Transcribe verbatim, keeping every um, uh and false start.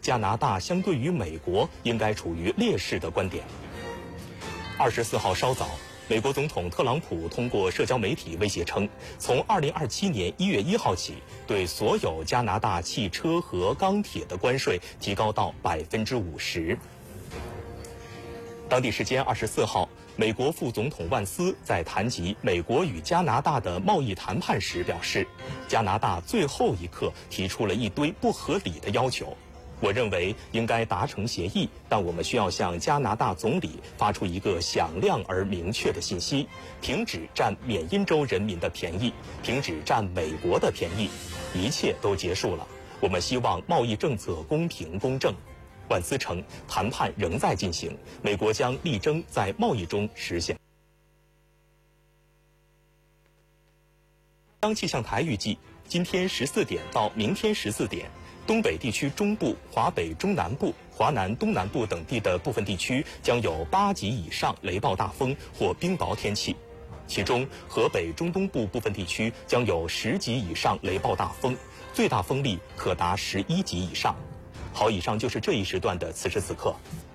加拿大相对于美国应该处于劣势的观点。二十四号稍早，美国总统特朗普通过社交媒体威胁称，从二零二七年一月一号起，对所有加拿大汽车和钢铁的关税提高到百分之五十。当地时间二十四号，美国副总统万斯在谈及美国与加拿大的贸易谈判时表示，加拿大最后一刻提出了一堆不合理的要求。我认为应该达成协议，但我们需要向加拿大总理发出一个响亮而明确的信息：停止占缅因州人民的便宜，停止占美国的便宜，一切都结束了。我们希望贸易政策公平公正。万斯称，谈判仍在进行，美国将力争在贸易中实现。当气象台预计，今天十四点到明天十四点，东北地区中部、华北中南部、华南东南部等地的部分地区将有八级以上雷暴大风或冰雹天气，其中河北中东部部分地区将有十级以上雷暴大风，最大风力可达十一级以上。好，以上就是这一时段的此时此刻。